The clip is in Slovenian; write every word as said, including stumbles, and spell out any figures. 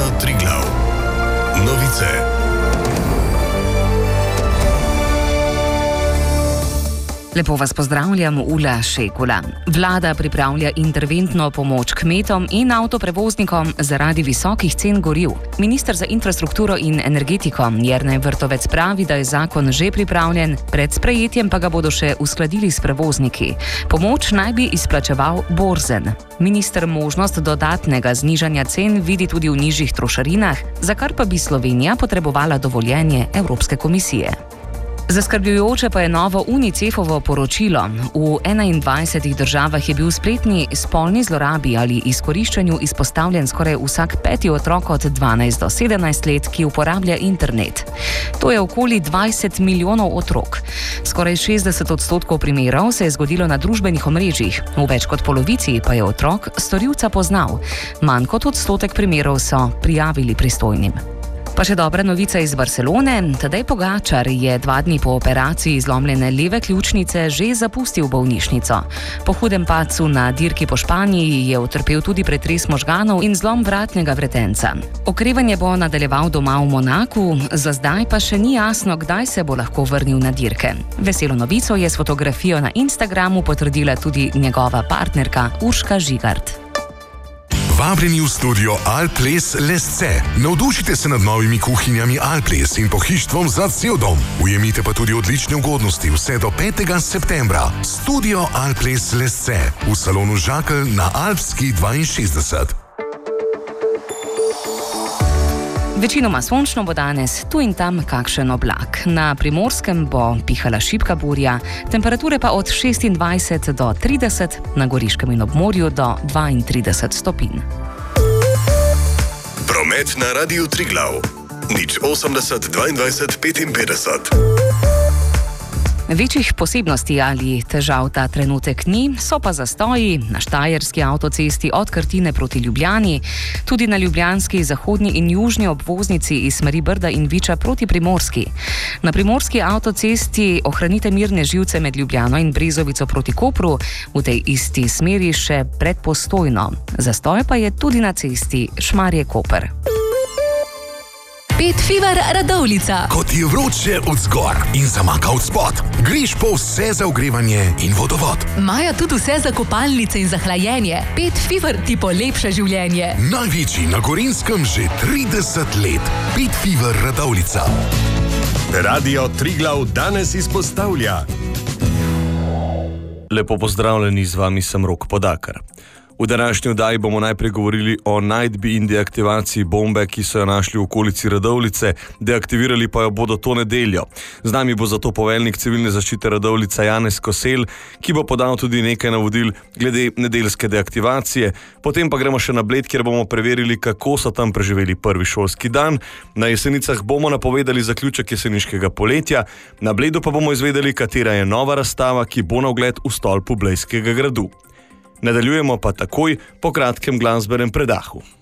Radio Triglav. Novice. Lepo vas pozdravljam, Ula Šekula. Vlada pripravlja interventno pomoč kmetom in avtoprevoznikom zaradi visokih cen goriv. Minister za infrastrukturo in energetiko Jernej Vrtovec pravi, da je zakon že pripravljen, pred sprejetjem pa ga bodo še uskladili s prevozniki. Pomoč naj bi izplačeval Borzen. Minister možnost dodatnega znižanja cen vidi tudi v nižjih trošarinah, za kar pa bi Slovenija potrebovala dovoljenje Evropske komisije. Zaskrbljujoče pa je novo Unicefovo poročilo. V enaindvajsetih državah je bil spletni spolni zlorabi ali izkoriščanju izpostavljen skoraj vsak peti otrok od dvanajst do sedemnajst let, ki uporablja internet. To je okoli dvajset milijonov otrok. Skoraj šestdeset odstotkov primerov se je zgodilo na družbenih omrežjih. V več kot polovici pa je otrok storilca poznal. Manj kot odstotek primerov so prijavili pristojnim. Pa še dobra novica iz Barcelone. Tadej Pogačar je dva dni po operaciji zlomljene leve ključnice že zapustil bolnišnico. Po hudem padcu na dirki po Španiji je utrpel tudi pretres možganov in zlom vratnega vretenca. Okrevanje bo nadaljeval doma v Monaku, za zdaj pa še ni jasno, kdaj se bo lahko vrnil na dirke. Veselo novico je s fotografijo na Instagramu potrdila tudi njegova partnerka Urška Žigart. Vabljeni v studio Alples Lesce. Navdušite se nad novimi kuhinjami Alples in pohištvom za cel dom. Ujemite pa tudi odlične ugodnosti vse do petega septembra. Studio Alples Lesce v salonu Žakelj na Alpski dvainšestdeset. Večinoma sončno bo danes, tu in tam kakšen oblak. Na Primorskem bo pihala šibka burja, temperature pa od šestindvajset do trideset, na Goriškem in ob morju do dvaintrideset stopinj. Promet na Radiu Triglav. nič osemdeset dvaindvajset petinpetdeset. Večjih posebnosti ali težav ta trenutek ni, so pa zastoji na štajerski avtocesti od Krtine proti Ljubljani, tudi na ljubljanski zahodni in južni obvoznici iz smeri Brda in Viča proti Primorski. Na primorski avtocesti ohranite mirne živce med Ljubljano in Brezovico proti Kopru, v tej isti smeri še pred Postojno. Zastoj pa je tudi na cesti Šmarje-Koper. Pet Fever Radovljica. Ko ti je vroče od zgor in zamaka od spod, greš po vse za ogrevanje in vodovod. Maja tudi vse za kopalnice in za hlajenje. Pet Fever ti polepša življenje. Največji na Gorenjskem že trideset let. Pet Fever Radovljica. Radio Triglav danes izpostavlja. Lepo pozdravljeni, z vami sem Rok Podakar. V današnji oddaji bomo najprej govorili o najdbi in deaktivaciji bombe, ki so jo našli v okolici Radovljice, deaktivirali pa jo bodo to nedeljo. Z nami bo zato poveljnik civilne zaščite Radovljica Janez Kosel, ki bo podal tudi nekaj navodil glede nedeljske deaktivacije. Potem pa gremo še na Bled, kjer bomo preverili, kako so tam preživeli prvi šolski dan. Na Jesenicah bomo napovedali zaključek jeseniškega poletja, na Bledu pa bomo izvedeli, katera je nova razstava, ki bo na ogled v stolpu Blejskega gradu. Nadaljujemo pa takoj po kratkem glasbenem predahu.